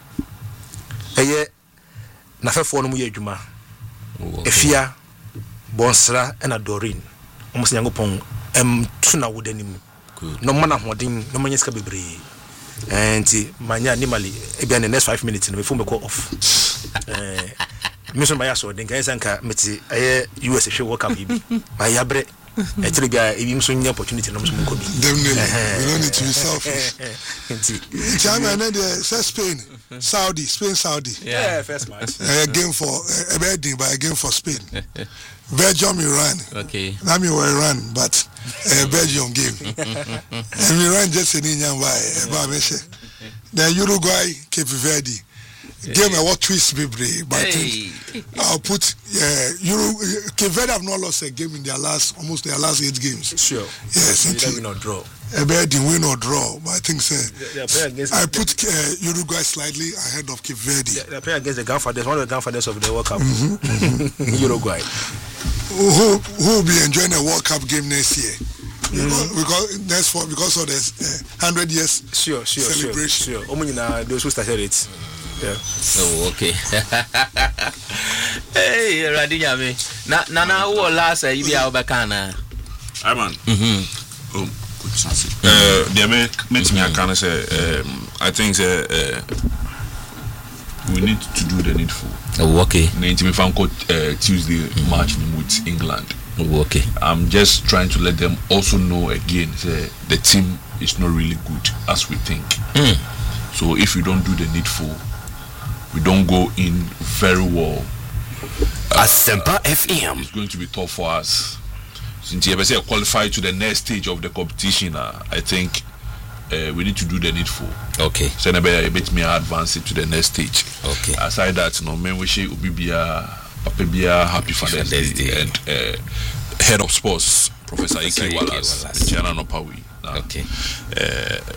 Eye na fe fo no mu ye adwuma. Efia Bonsra and Adorin. Almost Yankopon em tuna wodanim. No man hoden, no man yeska bebre. And manya nimali e bia the next five minutes no before me call off. Eh me so my so den kan sanka meti eye U S World Cup bibi. My yabre actually, guy, even so many opportunity, no more. Definitely, we don't need to be selfish. China and then Spain, Saudi, Spain, Saudi. Yeah, first match. A game for a wedding, but a game for Spain. Belgium, Iran. Okay. I mean, we Iran, but a Belgium game. And Iran just an Indian by the Uruguay, Cape Verde. Game a what twist be brave, but hey. I'll put uh, Euro. Cape Verde have not lost a game in their last almost their last eight games. Sure. Yes. They win or draw. A bad win or draw, but I think so. I put uh, Uruguay slightly ahead of Cape Verde. They play against the grandfathers, one of the grandfathers of the World Cup. Mm-hmm. Uruguay. Who who will be enjoying a World Cup game next year? Mm-hmm. Because, because next for because of the uh, hundred years sure, sure, celebration. Sure, sure. Those who started it. Yeah. Oh, okay. Hey, Radinya me. Na na na wo last e bi a obekana. Ai man. Mhm. Oh, good chance. Uh, the me me me can say um I think say uh we need to do the needful. Oh, okay. Name Franco uh, Tuesday mm-hmm. match with England. Oh, okay. I'm just trying to let them also know again say, the team is not really good as we think. Mm. So if we don't do the needful, we don't go in very well. Uh, Asempa F M. It's going to be tough for us. Since you ever say qualify to the next stage of the competition, uh, I think uh, we need to do the needful. Okay. So I bet me advance it to the next stage. Okay. Aside that, no man we should be a happy Father's Day, Day and uh, head of sports, Professor Ike Wallace, Chana Nopawi. Okay. Uh,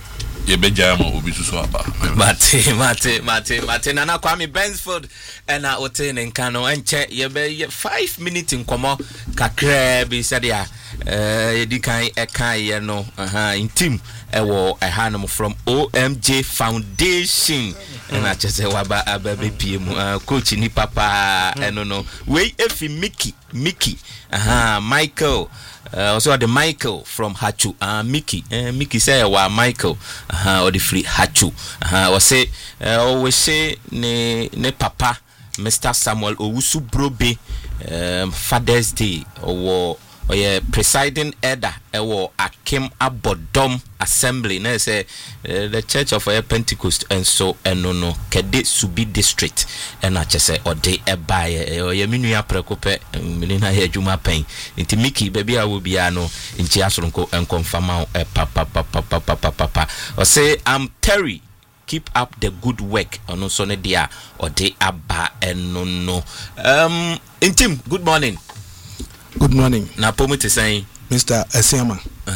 Mate, mate, mate, mate. Nana Kwame Bensford and I ote nkano enche yebe five minutes in komo kakra bi sadia eh edi kan ekan ye no aha in team ewo ehanom from O M J Foundation and I just say waba ababe P M coach ni papa eno no we efi Mickey Mickey aha Michael Uh, also the Michael from Hachu, uh, Mickey, uh, Mickey say wa Michael, uh, or the free Hachu, uh, or say, uh, always say ne ne papa, Mister Samuel Owusu Brobe, um, Father's Day, or or yeah, presiding elder, or Akim Abodom Assembly, ne say uh, the Church of uh, Pentecost, and so and no no, Kede Subi District, and I just say or they a buy or ye minuya precope, Milina here Juma Pain, into Mickey, baby, I will be ano in Chiasronko and confirm out a papa papa papa papa, or say I'm Terry. Keep up the good work on no sonne dia or they abba and no no. Um, in team, good morning. Good morning. Na pomite saying Mister Asiama.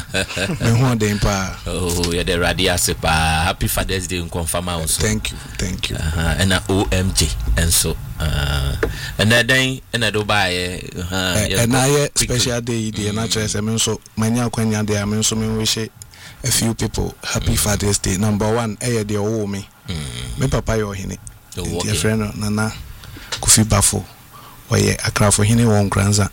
Oh, yeah, the radia sepa. Happy Father's Day in confirm also. Thank you, thank you. Uh-huh. And a O M G and so uh and then and I do buy uh and I special day the natural semen so many akwanya day I mean so me wish a few people happy Father's Day. Number one, eh the owo me. Me papa yo hini. Your friend Nana Kofi Bafo. Oye akra for hini won kranza.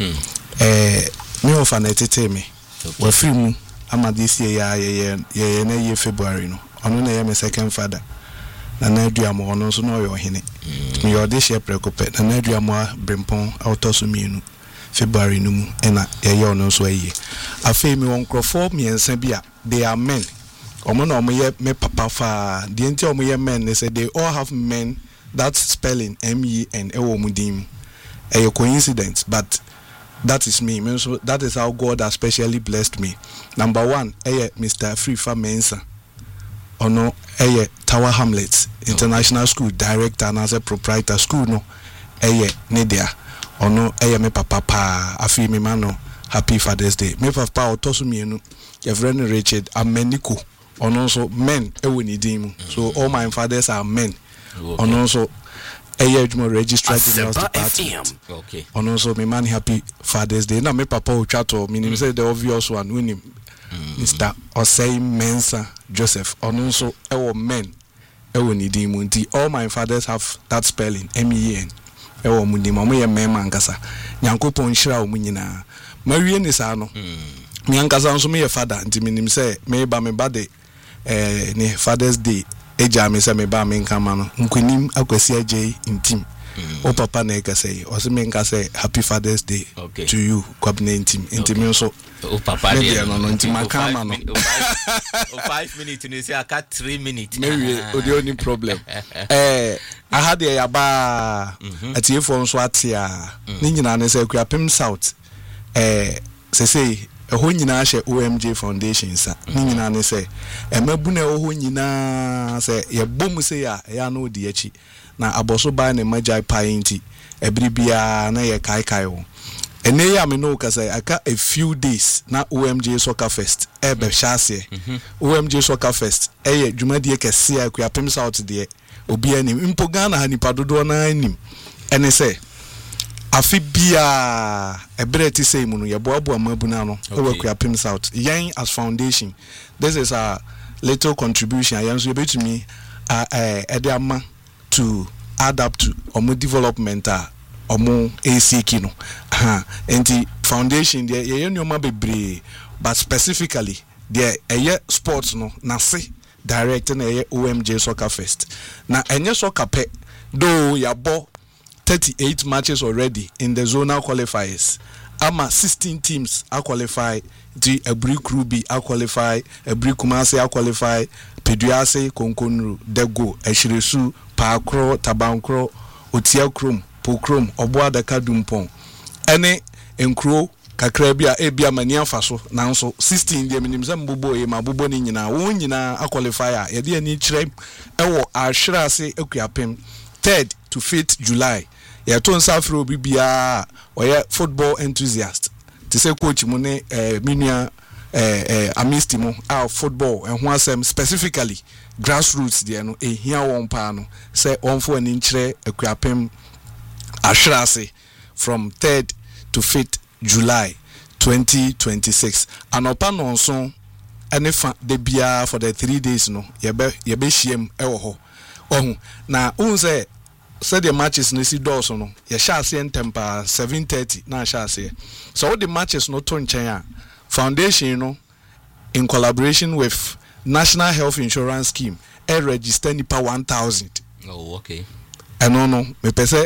Eh me of an etete me. We free mu ama this year ya ye ye na year February no. Ono na ye me second father. Na na aduamo ono so no yo hene. Me yo de share prekope na na aduamo brempon autoso mienu February no mu na ye ye ono so aye. Afei me won crofo me ensa bia they are men. Omo na omo ye me papa fa de enti omo ye men they say they all have men that spelling M E N e wo mu dim. A coincidence but that is me. So that is how God has specially blessed me. Number one, eh, Mister Frifa Mensa. Or no, eh, Tower Hamlets International School Director and as a proprietor school no, eh, Nedia. Or no, eh, me papa pa. Afi me mano. Happy Father's Day. Me papa otosu mi enu. Your friend Richard Ameniko. Or no, so men eh we need him. So all my fathers are men. Or no, so. A more registered in the department. Okay. And also, my man happy Father's Day. Now, my papa will chat to me. Say the obvious one, win him, Mister Osei Mensa Joseph. And also, our men, our need mundi. All my fathers have that spelling M E N. Our mundi, mama, ya men mangasa. Nyanko ponshira umunina. Marian is ano. Nyankasa also me a father. Nti minim say me ba me bade. Eh, ne Father's Day. Eja me say me ba me nkama no nkunim akwasi aje intim o papa na eka say o se me nka say happy Father's Day okay. to you kwabna intim intim okay. So o papa dey no no intim akama no o five minutes ni say aka three minutes maybe o the only problem eh I had ya ba atiefo nso atia ni nyina ne say kwapem south eh say say eho nyina hye O M J Foundation sa ni nyina ne se emabu na eho nyina se ye bom se ya ya no di achi na aboso ba na majai painti ebribia na ye kai kai wo ene ya me no ka say aka a few days na O M J Soccer Fest e be hyase O M J Soccer Fest e ye dwumadie kese ya kwa pem south de obi anim impo Ghana ha nipa dodo na anim ene se Afibia ebreti say munu ye boabo amabuna no e work ya pim south yen as foundation this is a little contribution I am so betumi uh ediama to add up to omo development a omo A C kino ha enti foundation there ye nyoma bebre but specifically there eye sports no na se direct na eye O M J Soccer Fest na enye soccer pe though yabo thirty-eight matches already in the zonal qualifiers. Ama sixteen teams are qualified. The Ebri Krubi are qualified. Ebri Kumase are qualified. Peduase, Konkonru, Dego, Eshirisu, Pakro, Tabankro, Otia Krum, Pokrum, Obwa Daka Dumpon. Ene Enkro, Kakrebia, Ebia Mania Faso, Nanso, sixteen, the minimum Bubo, Ema Bubo Nina, Wunina, a qualifier, Yadia Nichre, Ewo, Ashrase, Equiapim, third to fifth July. Ya ton safro bibia oye football enthusiast to say coach mu ne eh minia eh eh amistimo our football and ho asem specifically grassroots there no ehia won pa no say onfo ani nkyere akuapem ahrase from third to fifth July twenty twenty-six anopa no nso ene fa de bia for the three days no ye be ye be hiem e wo ho ohun na un say said the matches no si doors no ye sha se tempa seven thirty na sha se so all the matches no to nchen foundation no in collaboration with National Health Insurance Scheme e register nipa one thousand. Oh, okay. And no no me pese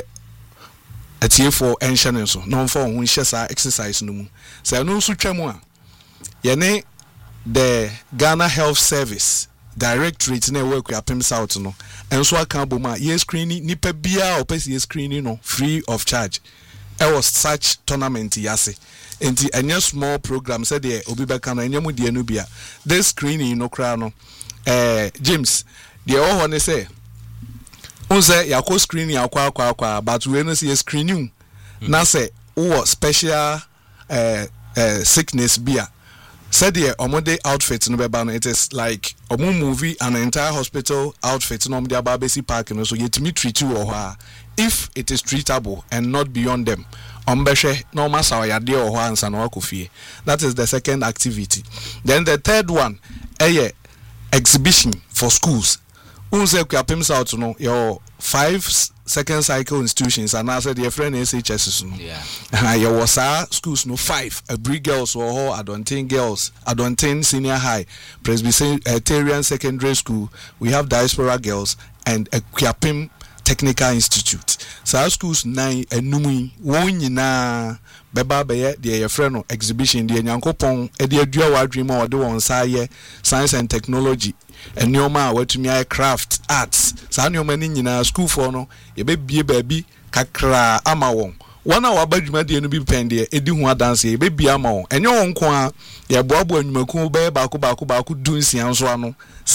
atie for enhye so no for ho nhye sa exercise no mu so no so twam a ye ne the Ghana Health Service directorate na work with Apim South no enso aka boma ye screening nipa bia opese ye screening no free of charge. It was such tournament yase enti anya small program said the obi beka no anya mu de no bia this screening no kra no eh James the o ne say unse yakọ screening akwa akwa akwa but we no see screening na say o special eh eh sickness bia said the omode outfit no beba no it is like omo movie an entire hospital outfit no omode ababesi park no so yetimi treat you or if it is treatable and not beyond them ombehwe no masa oyade or ho ansa no akofie. That is the second activity. Then the third one eh exhibition for schools. Unse kwapem south no your five second cycle institutions and I said your friend S H S no yeah your was schools no five Ebri girls or Adontin girls Adontin senior high Presbyterian secondary school we have diaspora girls and a Kwapem Technical Institute. So schools nine enumi won nyina beba beye de your friend no exhibition de nyankopon e de adua wadwem a de won sa ye science and technology and nyoma watumi ay craft arts sa nyoma ni nyina school for no ye be bie baabi kakra ama won wona wabadwuma de no bi pende edi hu adanse ye be bie ama won enye won ko a ye boabo anwumaku be baako baako baako dunsia nso ano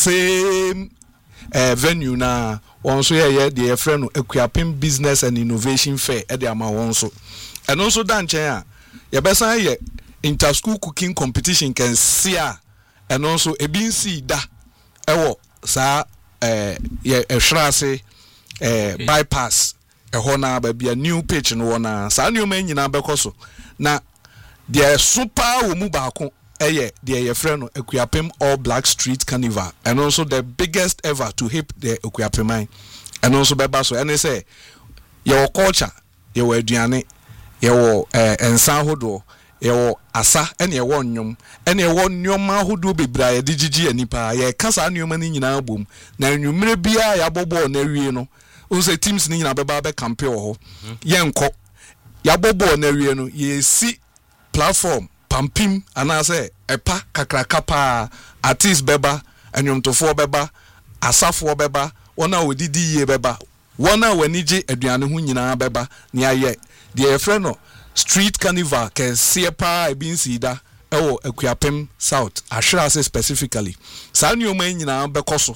same eh venue na won so ye ye de friend no Akuapem Business and Innovation Fair e de ama won so eno nso da nchen a ye besan ye inter school cooking competition can see a eno nso ebi nsi da ewo sa eh ye ehwrase eh bypass eho na ba bia new pitch no na sa new man nyina bekoso na the super wo mu baako eye the ye friend no Akuapem All Black Street Carnival and also the biggest ever to hip the Akuapem and also beba so and say your culture your aduane your eh ensan hodo your asa and your one nyom and your one nyom ahodo bebra ye digigi anipa ye kasa nyom ni nyina bom na nwumre bia ya bobo na wie no unse teams ni nyina beba be campaign ho ye nko ya bobo na wie no ye si platform pampim anase epa kakrakapa artist beba enwomtofo beba asafo beba wona odidi ye beba wona wanije aduane ho nyina beba ne aye de friend no street carnival ke siepa ebinsida ewo Akuapem South Ashrase specifically sa nyoma nyina bekoso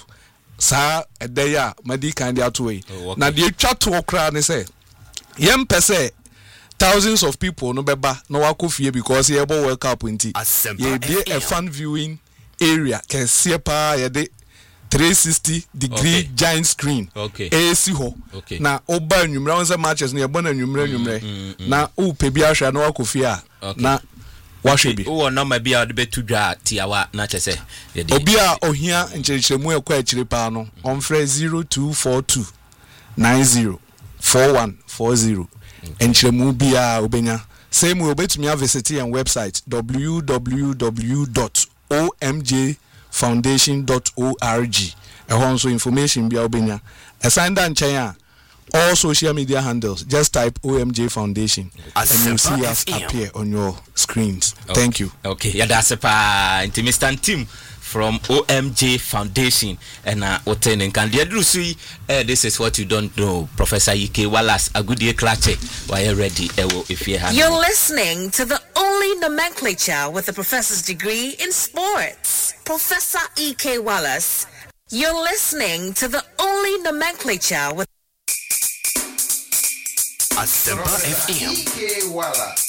sa edeya madi kan dia to we na de twa to kra ne say yem pese thousands of people no beba no wakofie because ye bo world cup nti ye be a fun viewing area can see pa ye de three sixty degree okay. Giant screen okay A C ho okay. Na oba nwumra on matches na ye bona nwumra nwumre mm, mm, na o pe bia hwa na wakofie a okay. Na wahwe bi o na ma bia de betu dwa tiawa na chese ye de obi a ohia nkyerkyeremu ekwa akire pa no on frɛ zero two four two nine zero four one four zero enchiremu bia obenya same we obetumi visit our website w w w dot o m j foundation dot org ehon so information bia obenya asanda nchen a all social media handles. Just type O M J Foundation and you'll see us appear on your screens. Oh, thank you. Okay, yeah, that's a pa. Into Mister Tim from O M J Foundation and uh Oten and Candiadrusi. Uh, this is what you don't know. Professor Ike Wallace, a good year clache. Why are you ready? Uh, if you have You're listening to the only nomenclature with a professor's degree in sports. Professor Ike Wallace. You're listening to the only nomenclature with Asempa F M. Ike Wallace.